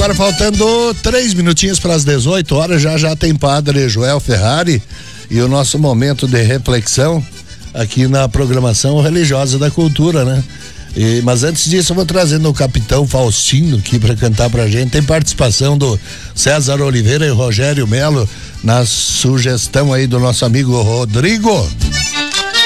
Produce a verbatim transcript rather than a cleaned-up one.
agora faltando três minutinhos para as dezoito horas, já já tem Padre Joel Ferrari e o nosso momento de reflexão aqui na programação religiosa da cultura, né? E, mas antes disso eu vou trazendo o Capitão Faustino aqui para cantar pra gente. Tem participação do César Oliveira e Rogério Melo na sugestão aí do nosso amigo Rodrigo.